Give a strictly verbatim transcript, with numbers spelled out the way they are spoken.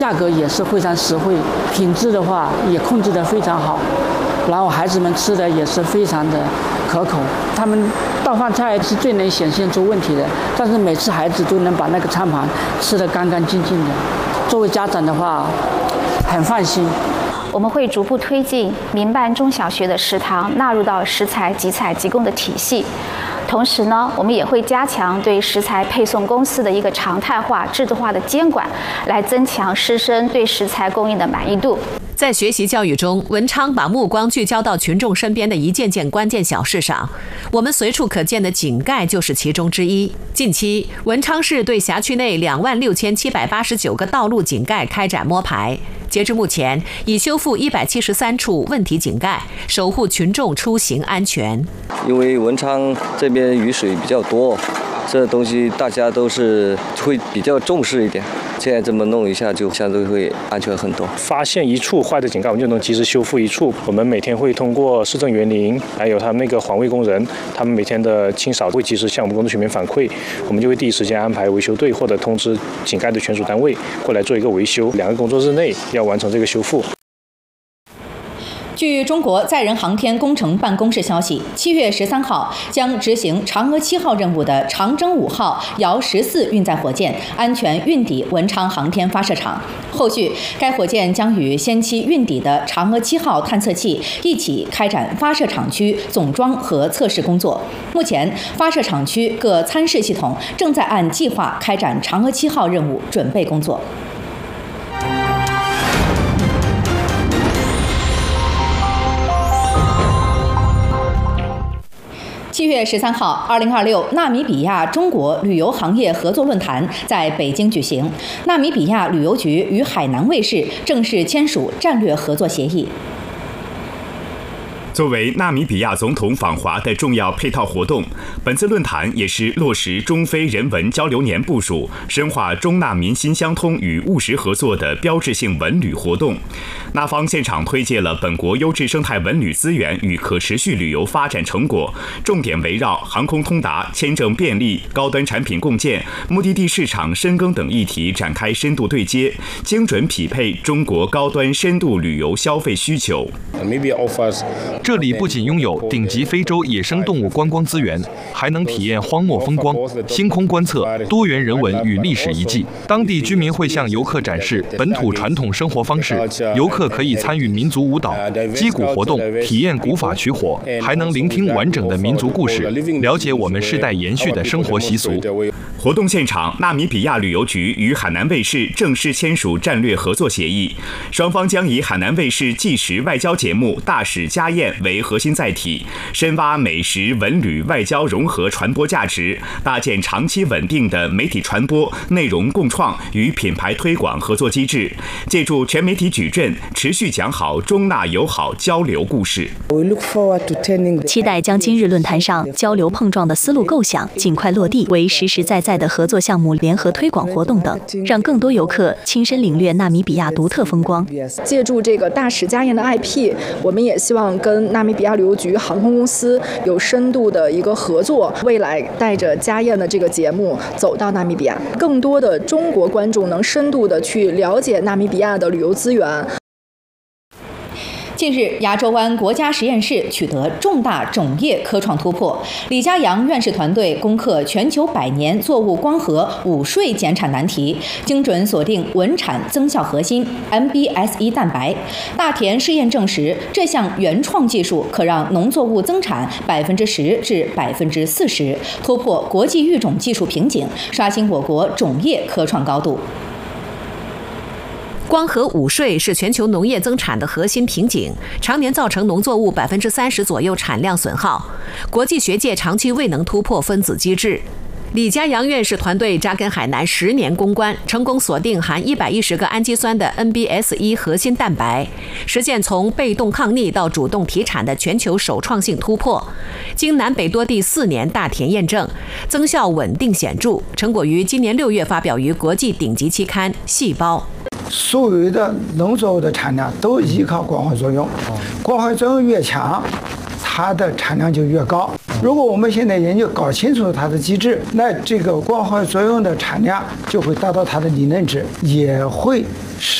价格也是非常实惠，品质的话也控制得非常好，然后孩子们吃的也是非常的可口。他们倒饭菜是最能显现出问题的，但是每次孩子都能把那个餐盘吃得干干净净的。作为家长的话，很放心。 我们会逐步推进民办中小学的食堂纳入到食材集采集供的体系。同时呢，我们也会加强对食材配送公司的一个常态化、制度化的监管，来增强师生对食材供应的满意度。 在学习教育中，文昌把目光聚焦到群众身边的一件件关键小事上，我们随处可见的井盖就是其中之一。近期，文昌市对辖区内两万六千七百八十九个道路井盖开展摸排，截至目前，已修复一百七十三处问题井盖，守护群众出行安全。 因为文昌这边雨水比较多，这东西大家都是会比较重视一点。现在这么弄一下，就相对会安全很多。 发现一处坏的井盖，我们就能及时修复一处。我们每天会通过市政园林，还有他们那个环卫工人，他们每天的清扫会及时向我们工作群员反馈，我们就会第一时间安排维修队或者通知井盖的权属单位过来做一个维修，两个工作日内要完成这个修复。 据中国载人航天工程办公室消息，七月十三号将执行嫦娥七号任务的长征五号遥十四运载火箭安全运抵文昌航天发射场。后续，该火箭将与先期运抵的嫦娥七号探测器一起开展发射场区总装和测试工作。目前，发射场区各参试系统正在按计划开展嫦娥七号任务准备工作。七月十三号，二零二六纳米比亚中国旅游行业合作论坛在北京举行。纳米比亚旅游局与海南卫视正式签署战略合作协议。 作为纳米比亚总统访华的重要配套活动，本次论坛也是落实中非人文交流年部署、深化中纳民心相通与务实合作的标志性文旅活动。纳方现场推介了本国优质生态文旅资源与可持续旅游发展成果，重点围绕航空通达、签证便利、高端产品共建、目的地市场深耕等议题展开深度对接，精准匹配中国高端深度旅游消费需求。 这里不仅拥有顶级非洲野生动物观光资源，还能体验荒漠风光、星空观测、多元人文与历史遗迹。当地居民会向游客展示本土传统生活方式，游客可以参与民族舞蹈、击鼓活动，体验古法取火，还能聆听完整的民族故事，了解我们世代延续的生活习俗。 活动现场，纳米比亚旅游局与海南卫视正式签署战略合作协议，双方将以海南卫视纪实外交节目《大使家宴》为核心载体，深挖美食、文旅、外交融合传播价值，搭建长期稳定的媒体传播、内容共创与品牌推广合作机制，借助全媒体矩阵，持续讲好中纳友好交流故事。 期待将今日论坛上交流碰撞的思路构想尽快落地为实实在在的合作项目、联合推广活动等，让更多游客亲身领略纳米比亚独特风光。 借助这个大使家宴的 I P， 我们也希望跟纳米比亚旅游局航空公司有深度的一个合作，未来带着家宴的这个节目走到纳米比亚，更多的中国观众能深度的去了解纳米比亚的旅游资源。 近日，亚洲湾国家实验室取得重大种业科创突破，李家阳院士团队攻克全球百年作物光合午睡减产难题，精准锁定稳产增效核心 M B S E 蛋白。大田试验证实，这项原创技术可让农作物增产百分之十至百分之四十，突破国际育种技术瓶颈，刷新我国种业科创高度。 光合午睡是全球农业增产的核心瓶颈，常年造成农作物百分之三十左右产量损耗。国际学界长期未能突破分子机制。李家阳院士团队扎根海南十年攻关，成功锁定含一百一十个氨基酸的 N B S E 核心蛋白，实现从被动抗逆到主动提产的全球首创性突破。经南北多地四年大田验证，增效稳定显著，成果于今年六月发表于国际顶级期刊《细胞》。 所有的农作物的产量都依靠光合作用，光合作用越强，它的产量就越高。 如果我们现在研究搞清楚它的机制，那这个光合作用的产量就会达到它的理论值，也会